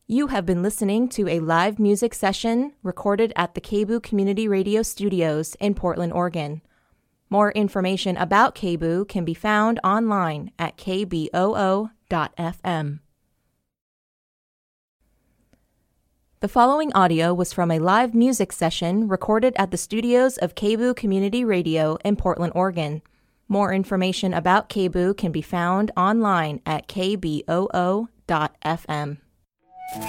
You have been listening to a live music session recorded at the KBOO Community Radio Studios in Portland, Oregon. More information about KBOO can be found online at kboo.fm. The following audio was from a live music session recorded at the studios of KBOO Community Radio in Portland, Oregon. More information about KBOO can be found online at kboo.fm.